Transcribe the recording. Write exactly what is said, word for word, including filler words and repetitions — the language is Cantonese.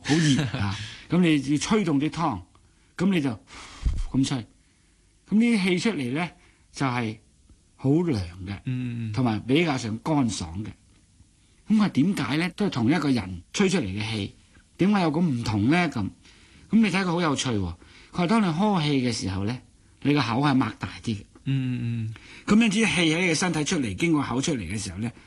好熱啊，咁你要吹動啲湯，咁你就咁吹，咁呢啲氣出嚟咧就係好涼嘅， 嗯， 同埋比較上乾爽嘅。咁係點解咧？都係同一個人吹出嚟嘅氣，點解有咁唔同咧？咁咁你睇佢好有趣喎。佢話當你呵氣嘅時候咧，你個口係擘大啲嘅。 嗯嗯咁樣啲氣喺你嘅身體出嚟，經過口出嚟嘅時候咧，